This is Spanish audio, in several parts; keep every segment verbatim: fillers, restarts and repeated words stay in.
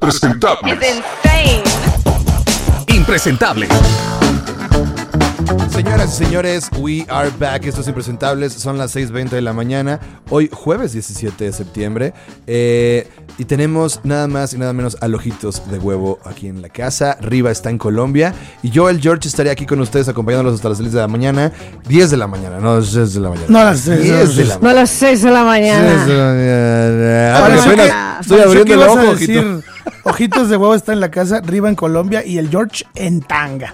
Impresentables. It's insane. Impresentables. Señoras y señores, we are back. Estos Impresentables son las seis veinte de la mañana. Hoy jueves diecisiete de septiembre. Eh, y tenemos nada más y nada menos a Ojitos de Huevo aquí en la casa. Riva está en Colombia. Y yo, el George, estaré aquí con ustedes acompañándolos hasta las seis de la mañana. diez de la mañana, no las seis de la mañana. No a las seis. diez de la No mañana. a las seis de la mañana. seis de la mañana. Ah, Pareció porque apenas que- estoy pareció abriendo que el ibas a ojo, decir, Ojito. Ojitos de Huevo está en la casa, Riva en Colombia y el George en tanga.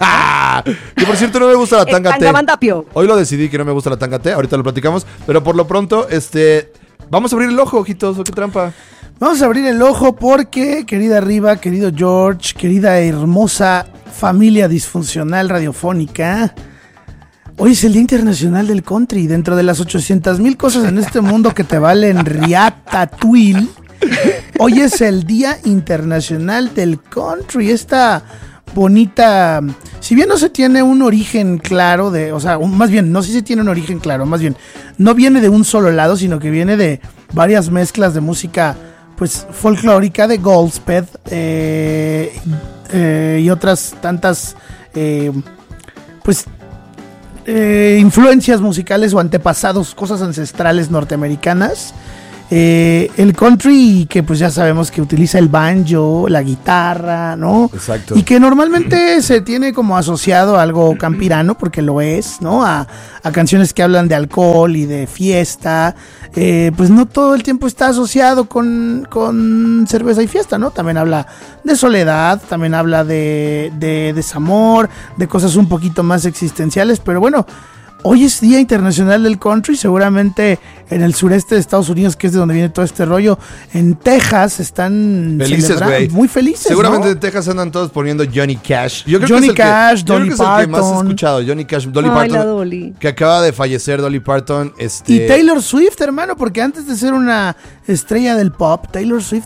Que por cierto no me gusta la tanga El té. tangamandapio. Hoy lo decidí que no me gusta la tanga té, ahorita lo platicamos, pero por lo pronto, este, vamos a abrir el ojo, ojitos, ¿o qué trampa? Vamos a abrir el ojo porque, querida Riva, querido George, querida hermosa familia disfuncional radiofónica, hoy es el Día Internacional del Country. Dentro de las ochocientas mil cosas en este mundo que te valen riata-tuil, hoy es el Día Internacional del Country. Esta bonita, si bien no se tiene un origen claro de, o sea, un- más bien, no sé si se tiene un origen claro, más bien, no viene de un solo lado, sino que viene de varias mezclas de música, pues, folclórica, de Goldspeth, eh, eh, y otras tantas, eh, pues, eh, influencias musicales o antepasados, cosas ancestrales norteamericanas. Eh, el country, que pues ya sabemos que utiliza el banjo, la guitarra, ¿no? Exacto. Y que normalmente se tiene como asociado a algo campirano, porque lo es, ¿no? A, a canciones que hablan de alcohol y de fiesta. Eh, pues no todo el tiempo está asociado con, con cerveza y fiesta, ¿no? También habla de soledad, también habla de, de desamor, de cosas un poquito más existenciales, pero bueno. Hoy es Día Internacional del Country, seguramente en el sureste de Estados Unidos, que es de donde viene todo este rollo, en Texas están Felices, celebrando- güey. muy felices, Seguramente ¿no? en Texas andan todos poniendo Johnny Cash. Yo creo Johnny que es el Cash, que, yo creo Dolly que es el que más he Parton. escuchado, Johnny Cash, Dolly Ay, Parton, la Dolly. que acaba de fallecer Dolly Parton. Este, Y Taylor Swift, hermano, porque antes de ser una estrella del pop, Taylor Swift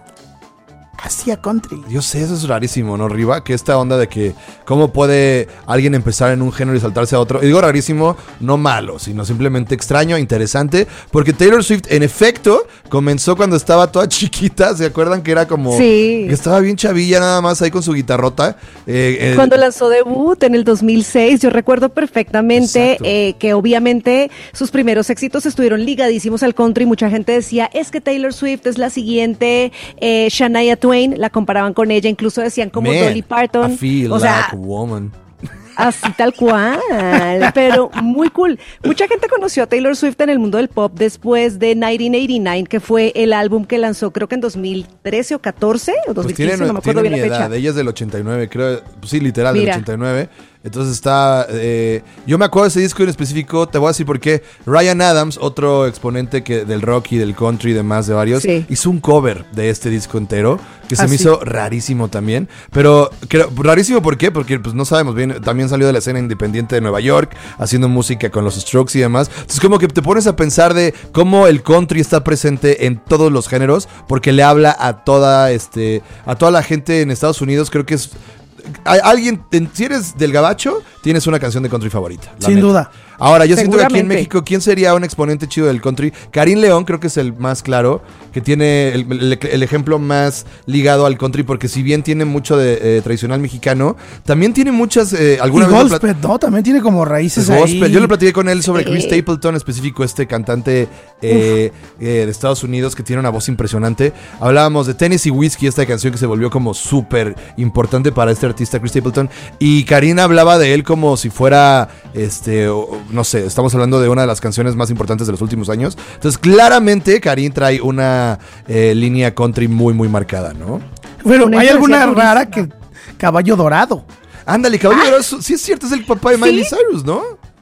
hacía country. Yo sé, eso es rarísimo, ¿no, Riva? Que esta onda de que cómo puede alguien empezar en un género y saltarse a otro. Y digo rarísimo, no malo, sino simplemente extraño, interesante. Porque Taylor Swift, en efecto, comenzó cuando estaba toda chiquita. ¿Se acuerdan que era como... Sí. Que estaba bien chavilla nada más ahí con su guitarrota. Eh, eh, Cuando lanzó debut en el dos mil seis, yo recuerdo perfectamente Exacto. eh, que obviamente sus primeros éxitos estuvieron ligadísimos al country. Mucha gente decía, es que Taylor Swift es la siguiente eh, Shania Twain, la comparaban con ella, incluso decían como man, Dolly Parton. I feel O sea, like a woman. así tal cual, pero muy cool. Mucha gente conoció a Taylor Swift en el mundo del pop después de mil novecientos ochenta y nueve, que fue el álbum que lanzó creo que en dos mil trece o catorce o dos mil Pues quince, tiene, no me acuerdo tiene bien mi la edad. fecha. Ella es del ochenta y nueve, creo. Pues sí, literal, Mira. del ochenta y nueve. Entonces está... eh, yo me acuerdo de ese disco en específico. Te voy a decir por qué. Ryan Adams, otro exponente que, del rock y del country y demás de varios, Sí. hizo un cover de este disco entero que se Ah, me sí. hizo rarísimo también. Pero creo- rarísimo, ¿por qué? Porque pues no sabemos bien. También salió de la escena independiente de Nueva York, haciendo música con los Strokes y demás. Entonces como que te pones a pensar de cómo el country está presente en todos los géneros, porque le habla a toda, este, a toda la gente en Estados Unidos. Creo que es... hay- alguien, en- si eres del gabacho, tienes una canción de country favorita. la Sin neta. duda. Ahora, yo siento que aquí en Seguramente. México, ¿quién sería un exponente chido del country? Karim León creo que es el más claro, que tiene el, el- el ejemplo más ligado al country, porque si bien tiene mucho de eh, tradicional mexicano, también tiene muchas... Eh, Y alguna vez lo plat- Goldspeth, ¿no? También tiene como raíces es gospel. ahí. Yo le platiqué con él sobre Sí. Chris Stapleton, específico, este cantante eh, eh, de Estados Unidos que tiene una voz impresionante. Hablábamos de Tennessee Whiskey, esta canción que se volvió como súper importante para este artista, Chris Stapleton. Y Karina hablaba de él como si fuera, este, o- no sé, estamos hablando de una de las canciones más importantes de los últimos años. Entonces, claramente, Karin trae una eh, línea country muy, muy marcada, ¿no? Pero Una hay alguna influencia rara que Caballo Dorado. Ándale, Caballo Dorado, sí es cierto, es el papá de ¿Sí? Miley Cyrus, ¿no?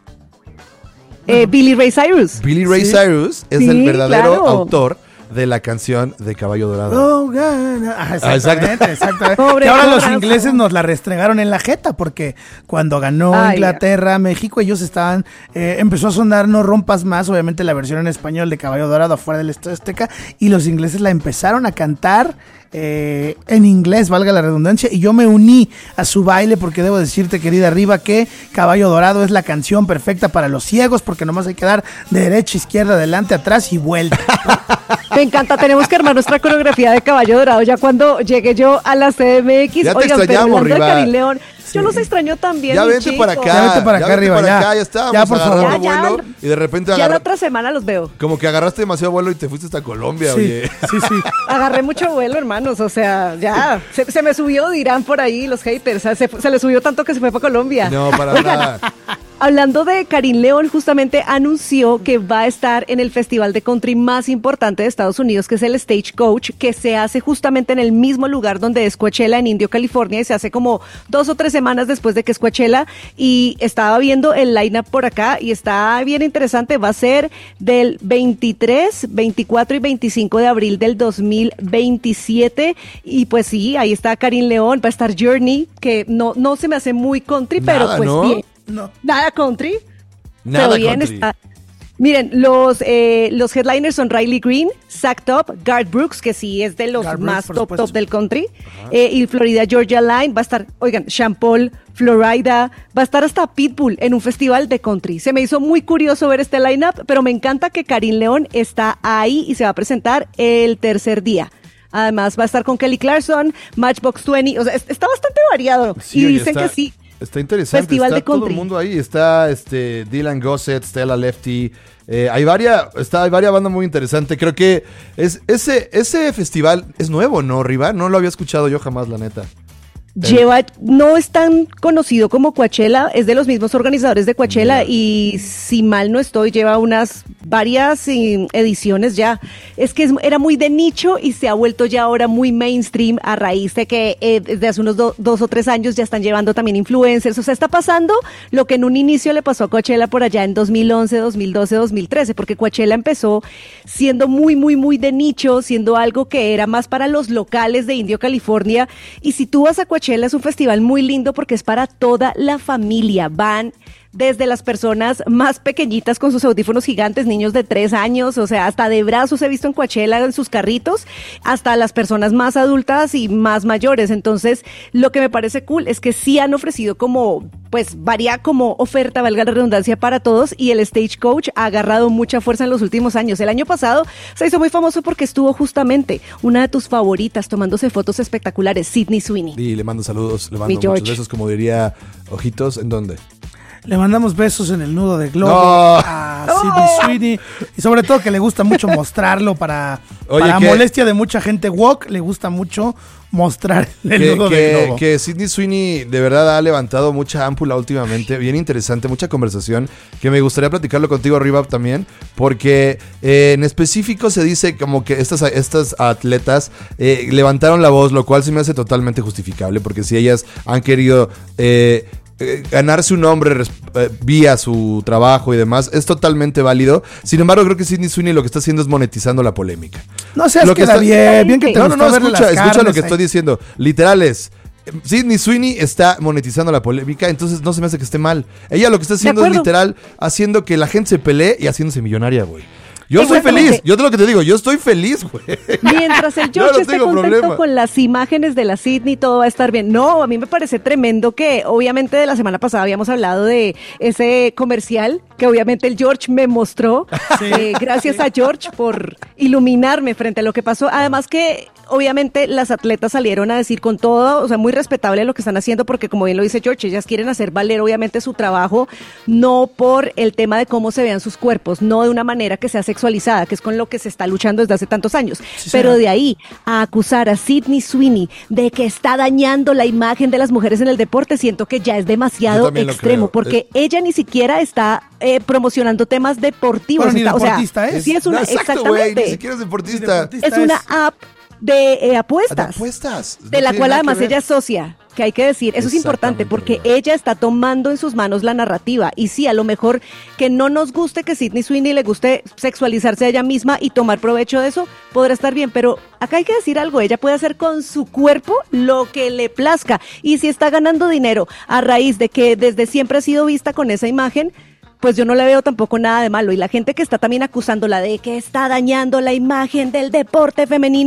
Eh, Billy Ray Cyrus. Billy Ray Sí. Cyrus es Sí, el verdadero claro. autor de la canción de Caballo Dorado. Oh, gana. Ah, Ah, exactamente, exactamente. Pobre Que ahora los corazón. ingleses nos la restregaron en la jeta, porque cuando ganó Ay, Inglaterra, México, ellos estaban, eh, empezó a sonar No Rompas Más, obviamente la versión en español de Caballo Dorado afuera del Estadio Azteca, y los ingleses la empezaron a cantar eh, en inglés, valga la redundancia, y yo me uní a su baile porque debo decirte, querida Riva, que Caballo Dorado es la canción perfecta para los ciegos porque nomás hay que dar de derecha, izquierda, adelante, atrás y vuelta. Me encanta, tenemos que armar nuestra coreografía de Caballo Dorado ya cuando llegue yo a la C M X. Ya te Oigan, extrañamos, pero hablando de Riva. Karin León, yo los extraño también. Ya mis vente chicos. para acá. Ya vente para acá, vente Riva, para ya. acá, ya estábamos Ya, por favor. agarrando Ya, ya. vuelo y de repente Ya la agarra- otra semana los veo. como que agarraste demasiado vuelo y te fuiste hasta Colombia, Sí, oye. sí, sí. Agarré mucho vuelo, hermanos, o sea, ya, se, se me subió, dirán por ahí los haters, o sea, se, se le subió tanto que se fue para Colombia. No, para nada. Hablando de Karin León, justamente anunció que va a estar en el festival de country más importante de Estados Unidos, que es el Stagecoach, que se hace justamente en el mismo lugar donde es Coachella, en Indio, California, y se hace como dos o tres semanas después de que es Coachella, y estaba viendo el lineup por acá, y está bien interesante, va a ser del veintitrés, veinticuatro y veinticinco de abril del dos mil veintisiete, y pues sí, ahí está Karin León, va a estar Journey, que no, no se me hace muy country, pero Nada, pues ¿no? bien. No. Nada country. Nada Pero bien country. está. Miren, los, eh, los headliners son Riley Green, Zach Top, Garth Brooks, que sí es de los Garth Brooks, más por top supuesto. top del country, eh, y Florida Georgia Line, va a estar, oigan, Sean Paul, Florida, va a estar hasta Pitbull en un festival de country. Se me hizo muy curioso ver este lineup, pero me encanta que Karin León está ahí y se va a presentar el tercer día. Además va a estar con Kelly Clarkson, Matchbox veinte, o sea, es- está bastante variado. Sí, y oye, dicen está- que sí. Está interesante, Festival está de todo el country. mundo ahí, está este Dylan Gossett, Stella Lefty, eh, hay varias, está, hay varias bandas muy interesantes, creo que es, ese, ese festival es nuevo, ¿no, Riva? No lo había escuchado yo jamás, la neta. Lleva, no es tan conocido como Coachella, es de los mismos organizadores de Coachella y si mal no estoy, lleva unas varias eh, ediciones ya. Es que es- era muy de nicho y se ha vuelto ya ahora muy mainstream a raíz de que eh, desde hace unos do- dos o tres años ya están llevando también influencers. O sea, está pasando lo que en un inicio le pasó a Coachella por allá en dos mil once, dos mil doce, dos mil trece, porque Coachella empezó siendo muy, muy, muy de nicho, siendo algo que era más para los locales de Indio, California. Y si tú vas a Coachella, es un festival muy lindo porque es para toda la familia. Van desde las personas más pequeñitas con sus audífonos gigantes, niños de tres años, o sea, hasta de brazos he visto en Coachella en sus carritos, hasta las personas más adultas y más mayores. Entonces, lo que me parece cool es que sí han ofrecido como, pues, varía como oferta, valga la redundancia, para todos, y el Stagecoach ha agarrado mucha fuerza en los últimos años. El año pasado se hizo muy famoso porque estuvo justamente una de tus favoritas tomándose fotos espectaculares, Sydney Sweeney. Y le mando saludos, le Mi mando George. muchos besos, como diría Ojitos, ¿en dónde? Le mandamos besos en el nudo de globo No. a Sydney Sweeney. Y sobre todo que le gusta mucho mostrarlo para, Oye, para que- molestia de mucha gente woke. Le gusta mucho mostrar el Que, nudo de que, globo. que Sydney Sweeney de verdad ha levantado mucha ámpula últimamente, bien interesante, mucha conversación, que me gustaría platicarlo contigo, Riva, también, porque eh, en específico se dice como que estas, estas atletas eh, levantaron la voz, lo cual se me hace totalmente justificable, porque si ellas han querido... Eh, eh, ganarse un nombre res- eh, vía su trabajo y demás es totalmente válido. Sin embargo, creo que Sydney Sweeney lo que está haciendo es monetizando la polémica. No seas Lo que que da está- bien, bien que te No, no, gustó no, verle escucha, las escucha lo carnes que ahí. estoy diciendo. Literal es, eh, Sydney Sweeney está monetizando la polémica, entonces no se me hace que esté mal. Ella lo que está haciendo es acuerdo. literal haciendo que la gente se pelee y haciéndose millonaria, güey. Yo soy Exactamente. feliz, yo te lo que te digo, yo estoy feliz, güey. Mientras el Yo George no esté tengo contento problema. con las imágenes de la Sydney, todo va a estar bien. No, a mí me parece tremendo que, obviamente, de la semana pasada habíamos hablado de ese comercial que obviamente el George me mostró. Eh, gracias a George por iluminarme frente a lo que pasó. Además que, obviamente, las atletas salieron a decir con todo, o sea, muy respetable lo que están haciendo, porque como bien lo dice George, ellas quieren hacer valer, obviamente, su trabajo, no por el tema de cómo se vean sus cuerpos, no de una manera que sea sexualizada, que es con lo que se está luchando desde hace tantos años. Sí, Pero señora. de ahí a acusar a Sydney Sweeney de que está dañando la imagen de las mujeres en el deporte, siento que ya es Yo demasiado también lo extremo, creo. porque ella ni siquiera está eh, promocionando temas deportivos. Bueno, ni está- o sea, deportista es. sí es una, No, exacto, güey, exactamente. ni siquiera es deportista. deportista. Es una app de eh, apuestas. De apuestas. De No la tiene cual nada además que ver. ella es socia, que hay que decir, eso es importante Exactamente, porque Riva. ella está tomando en sus manos la narrativa y sí, a lo mejor que no nos guste que Sydney Sweeney le guste sexualizarse a ella misma y tomar provecho de eso, podrá estar bien, pero acá hay que decir algo, ella puede hacer con su cuerpo lo que le plazca y si está ganando dinero a raíz de que desde siempre ha sido vista con esa imagen, pues yo no le veo tampoco nada de malo. Y la gente que está también acusándola de que está dañando la imagen del deporte femenino,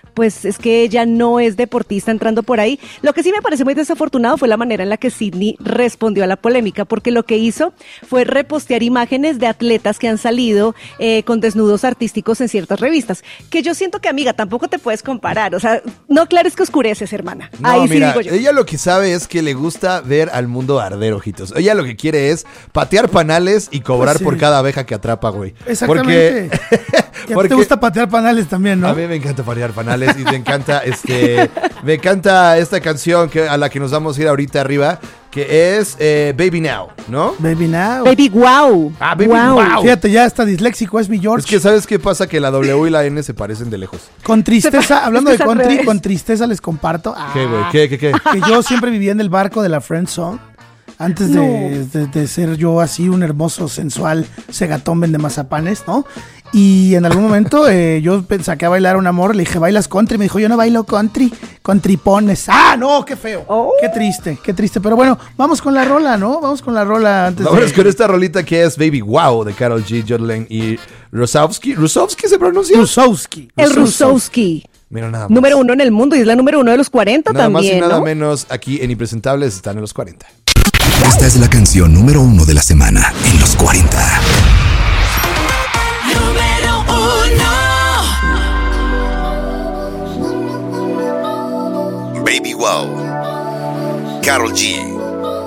pues es que ella no es deportista entrando por ahí. Lo que sí me parece muy desafortunado fue la manera en la que Sydney respondió a la polémica, porque lo que hizo fue repostear imágenes de atletas que han salido eh, con desnudos artísticos en ciertas revistas, que yo siento que, amiga, tampoco te puedes comparar, o sea, no aclares que oscureces, hermana. No, ahí mira, sí digo yo. Ella lo que sabe es que le gusta ver al mundo arder, ojitos. Ella lo que quiere es patear panales y cobrar Pues sí. por cada abeja que atrapa, güey. Exactamente. Porque, Y a ti te gusta patear panales también, ¿no? A mí me encanta patear panales y me encanta este me encanta esta canción que a la que nos vamos a ir ahorita arriba, que es eh, Baby Now, ¿no? Baby Now. Baby wow. Ah, Baby Wow. Wow. Fíjate, ya está disléxico, es mi George. Es que ¿sabes qué pasa? Que la W y la N se parecen de lejos. Con tristeza, hablando Es de que es al country, revés. con tristeza les comparto ah, ¿Qué, güey? ¿Qué, qué, qué? que yo siempre vivía en el barco de la Friend Zone. Antes de, No. de- de ser yo así un hermoso, sensual segatón vende mazapanes, ¿no? Y en algún momento eh, yo pens- saqué a bailar a un amor, le dije, ¿bailas country? Me dijo, yo no bailo country, con tripones. ¡Ah, no! ¡Qué feo! Oh. ¡Qué triste, qué triste! Pero bueno, vamos con la rola, ¿no? Vamos con la rola antes Vámonos de... con esta rolita que es Baby Wow de Karol G, Jodlane y Rusowski. ¿Rusowski se pronuncia? Rusowski. El Rusowski. Mira nada más. Número uno en el mundo y es la número uno de los cuarenta Nada más y también, nada ¿no? menos aquí en Impresentables están en los cuarenta. Esta es la canción número uno de la semana en los cuarenta. Número uno. Baby Wow. Karol G.